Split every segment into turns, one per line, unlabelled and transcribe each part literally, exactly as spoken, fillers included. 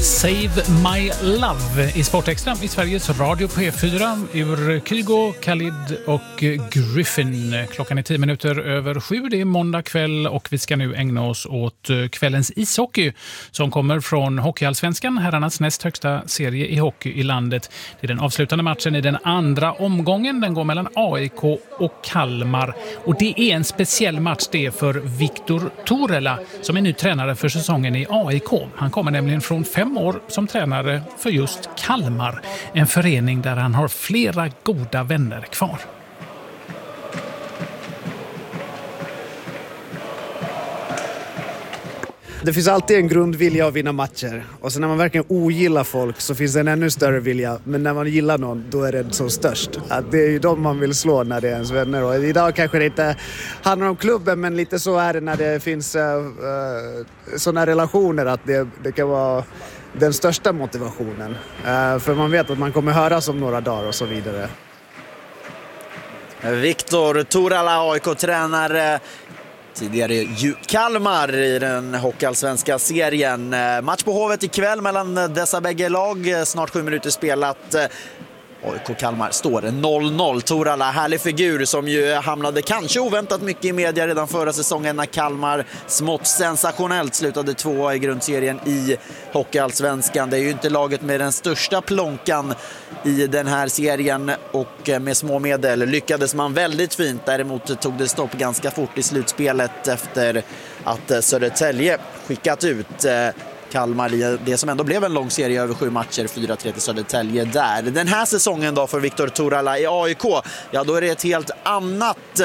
Save My Love i Sportextra i Sveriges Radio P fyra ur Kygo, Khalid och Griffin. Klockan är tio minuter över sju. Det är måndag kväll och vi ska nu ägna oss åt kvällens ishockey som kommer från Hockeyallsvenskan, herrarnas näst högsta serie i hockey i landet. Det är den avslutande matchen i den andra omgången. Den går mellan A I K och Kalmar. Och det är en speciell match det för Viktor Torela som är ny tränare för säsongen i A I K. Han kommer nämligen från fem år som tränare för just Kalmar. En förening där han har flera goda vänner kvar.
Det finns alltid en grundvilja att vinna matcher. Och så när man verkligen ogillar folk så finns det en ännu större vilja. Men när man gillar någon, då är det som störst. Att det är ju de man vill slå när det är ens vänner. Och idag kanske det inte handlar om klubben, men lite så är det när det finns uh, uh, sådana relationer att det, det kan vara den största motivationen. Uh, för man vet att man kommer höras om några dagar och så vidare.
Viktor Torela, A I K-tränare. Tidigare ju Kalmar i den hockeyallsvenska serien. Match på Hovet ikväll mellan dessa bägge lag. Snart sju minuter spelat. A I K Kalmar står noll noll. Torala, härlig figur som ju hamnade kanske oväntat mycket i media redan förra säsongen när Kalmar smått sensationellt slutade tvåa i grundserien i Hockeyallsvenskan. Det är ju inte laget med den största plånkan i den här serien och med små medel lyckades man väldigt fint. Däremot tog det stopp ganska fort i slutspelet efter att Södertälje skickat ut Kalmar i det som ändå blev en lång serie över sju matcher, fyra tre till Södertälje där. Den här säsongen då för Viktor Torala i A I K, ja då är det ett helt annat,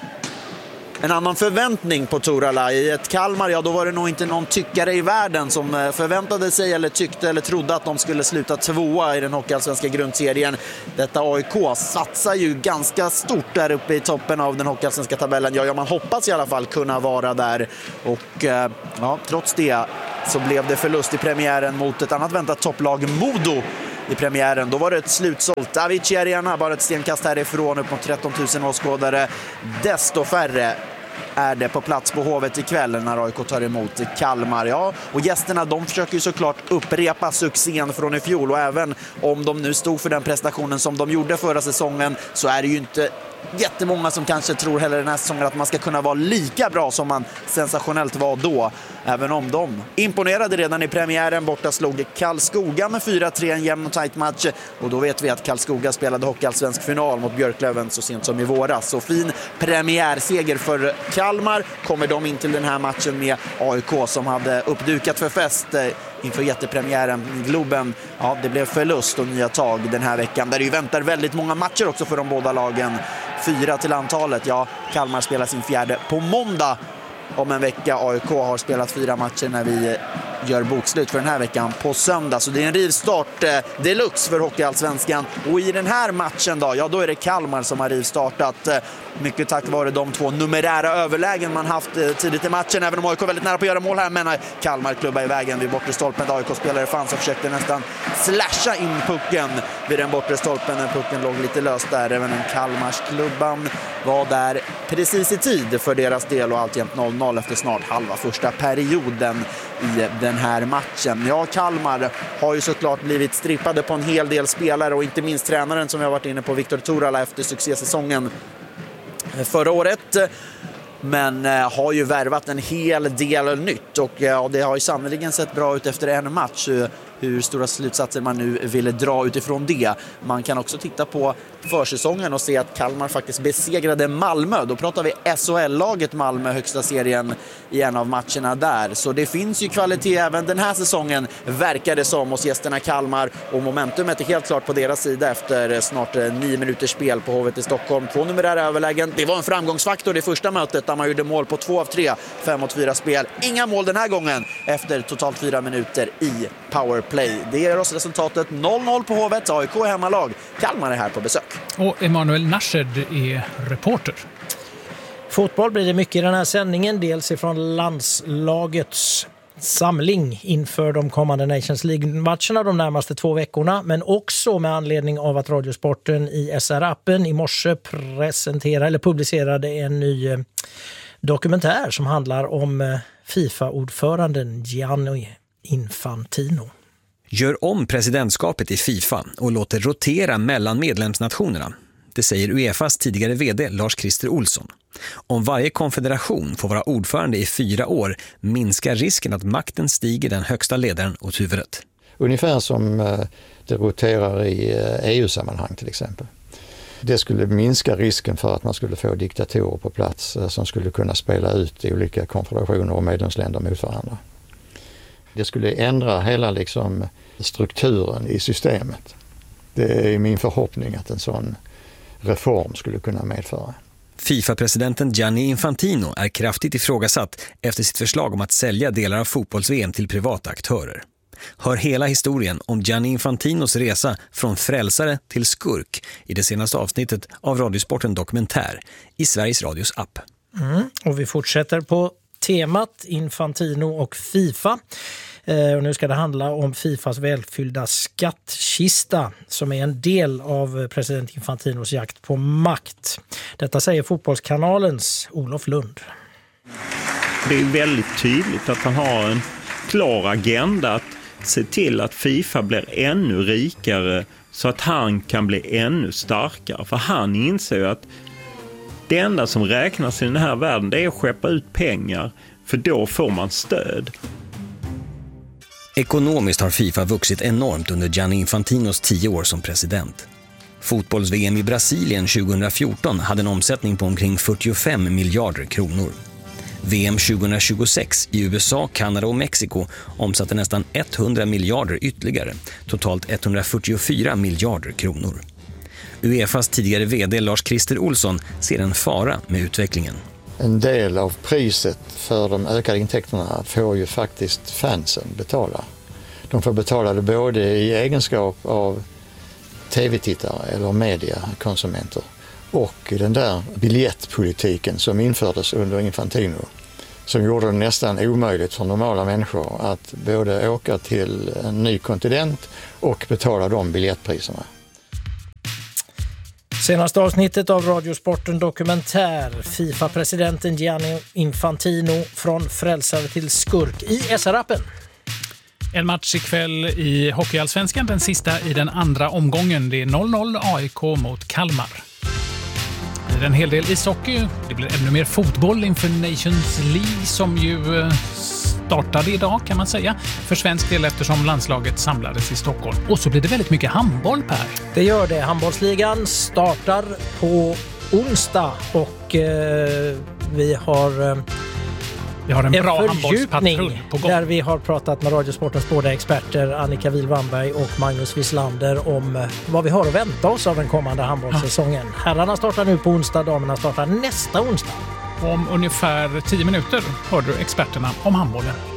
en annan förväntning på Torala. I ett Kalmar, ja då var det nog inte någon tyckare i världen som förväntade sig eller tyckte eller trodde att de skulle sluta tvåa i den hockeyallsvenska grundserien. Detta A I K satsar ju ganska stort där uppe i toppen av den hockeyallsvenska tabellen. Ja, ja man hoppas i alla fall kunna vara där och ja, trots det så blev det förlust i premiären mot ett annat väntat topplag, Modo, i premiären. Då var det ett slutsålt Avicii Arena, bara ett stenkast härifrån, upp mot tretton tusen åskådare. Desto färre är det på plats på Hovet ikväll när A I K tar emot Kalmar. Ja, och gästerna de försöker ju såklart upprepa succén från i fjol, och även om de nu stod för den prestationen som de gjorde förra säsongen så är det ju inte jättemånga som kanske tror heller den här säsongen att man ska kunna vara lika bra som man sensationellt var då. Även om de imponerade redan i premiären, borta slog Karlskoga med fyra tre, en jämn och tajt match. Och då vet vi att Karlskoga spelade hockeyallsvensk final mot Björklöven så sent som i våras. Så fin premiärseger för Kalmar. Kommer de in till den här matchen med A I K som hade uppdukat för fest inför jättepremiären i Globen. Ja, det blev förlust och nya tag den här veckan. Där det ju väntar väldigt många matcher också för de båda lagen. Fyra till antalet. Ja, Kalmar spelar sin fjärde på måndag om en vecka. A I K har spelat fyra matcher när vi gör bokslut för den här veckan på söndag. Så det är en rivstart eh, deluxe för Hockeyallsvenskan. Och i den här matchen då, ja då är det Kalmar som har rivstartat. Eh, mycket tack vare de två numerära överlägen man haft eh, tidigt i matchen. Även om A I K är väldigt nära på att göra mål här. Men eh, Kalmar klubbar i vägen vid bortre stolpen. A I K-spelare fanns och försökte nästan slasha in pucken vid den bortre stolpen. När pucken låg lite löst där. Även en Kalmarsklubban var där precis i tid för deras del. Och alltjämt noll noll efter snart halva första perioden i den här matchen. Ja, Kalmar har ju såklart blivit strippade på en hel del spelare och inte minst tränaren som vi har varit inne på, Viktor Torala, efter succésäsongen förra året. Men eh, har ju värvat en hel del nytt och ja, det har ju sannoliken sett bra ut efter en match. Hur stora slutsatser man nu ville dra utifrån det. Man kan också titta på försäsongen och se att Kalmar faktiskt besegrade Malmö. Då pratar vi S H L-laget Malmö, högsta serien, i en av matcherna där. Så det finns ju kvalitet även den här säsongen, verkar det som, hos gästerna Kalmar. Och momentumet är helt klart på deras sida efter snart nio minuters spel på Hovet i Stockholm. Två numerära överlägen. Det var en framgångsfaktor i första mötet där man gjorde mål på två av tre, fem mot fyra spel. Inga mål den här gången efter totalt fyra minuter i powerplay. Det ger oss resultatet noll noll på Hovet. A I K är hemmalag. Kalmar är här på besök.
Och Emanuel Nashed är reporter.
Fotboll blir det mycket i den här sändningen. Dels ifrån landslagets samling inför de kommande Nations League-matcherna de närmaste två veckorna. Men också med anledning av att Radiosporten i S R-appen i morse presenterade eller publicerade en ny dokumentär som handlar om FIFA-ordföranden Gianni Infantino.
Gör om presidentskapet i FIFA och låter rotera mellan medlemsnationerna. Det säger UEFAs tidigare vd Lars-Christer Olsson. Om varje konfederation får vara ordförande i fyra år minskar risken att makten stiger den högsta ledaren åt huvudet.
Ungefär som det roterar i E U-sammanhang till exempel. Det skulle minska risken för att man skulle få diktatorer på plats som skulle kunna spela ut i olika konfederationer och medlemsländer mot varandra. Det skulle ändra hela liksom strukturen i systemet. Det är min förhoppning att en sån reform skulle kunna medföra.
FIFA-presidenten Gianni Infantino är kraftigt ifrågasatt efter sitt förslag om att sälja delar av fotbolls-V M till privata aktörer. Hör hela historien om Gianni Infantinos resa från frälsare till skurk i det senaste avsnittet av Radiosporten Dokumentär i Sveriges Radios app.
Mm, och vi fortsätter på temat Infantino och FIFA. Eh, och nu ska det handla om FIFAs välfyllda skattkista som är en del av president Infantinos jakt på makt. Detta säger Fotbollskanalens Olof Lund.
Det är väldigt tydligt att han har en klar agenda att se till att FIFA blir ännu rikare så att han kan bli ännu starkare. För han inser ju att det enda som räknas i den här världen det är att skeppa ut pengar, för då får man stöd.
Ekonomiskt har FIFA vuxit enormt under Gianni Infantinos tio år som president. Fotbolls-V M i Brasilien tjugohundrafjorton hade en omsättning på omkring fyrtiofem miljarder kronor. V M tjugohundratjugosex i U S A, Kanada och Mexiko omsatte nästan hundra miljarder ytterligare, totalt etthundrafyrtiofyra miljarder kronor. UEFAs tidigare vd Lars-Christer Olsson ser en fara med utvecklingen.
En del av priset för de ökade intäkterna får ju faktiskt fansen betala. De får betala det både i egenskap av tv-tittare eller mediakonsumenter och den där biljettpolitiken som infördes under Infantino som gjorde det nästan omöjligt för normala människor att både åka till en ny kontinent och betala de biljettpriserna.
Senaste avsnittet av Radiosporten Dokumentär. FIFA-presidenten Gianni Infantino från frälsare till skurk i S R-appen.
En match ikväll i Hockeyallsvenskan, den sista i den andra omgången. Det är noll noll A I K mot Kalmar. Det blir en hel del ishockey. Det blir ännu mer fotboll inför Nations League som ju startade idag kan man säga. För svensk del eftersom landslaget samlades i Stockholm. Och så blir det väldigt mycket handboll, Per.
Det gör det. Handbollsligan startar på onsdag och eh, vi har... Eh,
Vi har en, en bra
fördjupning på gång. Där vi har pratat med Radiosportens båda experter Annika Wilwamberg och Magnus Wislander om vad vi har att vänta oss av den kommande handbollssäsongen. Ja. Herrarna startar nu på onsdag, damerna startar nästa onsdag.
Om ungefär tio minuter hör du experterna om handbollen.